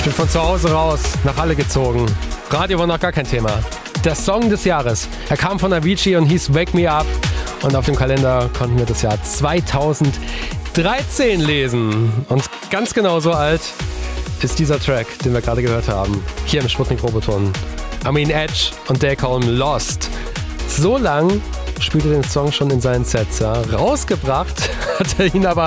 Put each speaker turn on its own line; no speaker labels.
Ich bin von zu Hause raus, nach Halle gezogen. Radio war noch gar kein Thema. Der Song des Jahres. Er kam von Avicii und hieß Wake Me Up. Und auf dem Kalender konnten wir das Jahr 2013 lesen. Und ganz genau so alt ist dieser Track, den wir gerade gehört haben. Hier im Sputnik Roboton. Armin Edge und Dale Colm Lost. So lang spielte den Song schon in seinen Sets. Ja. Rausgebracht hat er ihn aber